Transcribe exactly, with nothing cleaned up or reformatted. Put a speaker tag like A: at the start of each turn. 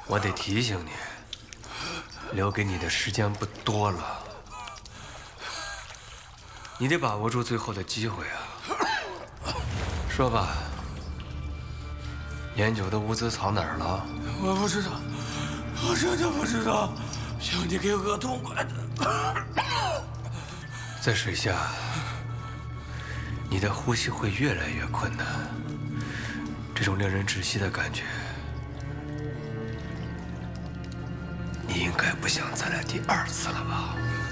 A: 我得提醒你，留给你的时间不多了，你得把握住最后的机会啊！说吧，烟酒的物资藏哪儿了？
B: 我不知道，我真的不知道，请你给我个痛快的。
A: 在水下，你的呼吸会越来越困难，这种令人窒息的感觉。 你应该不想再来第二次了吧？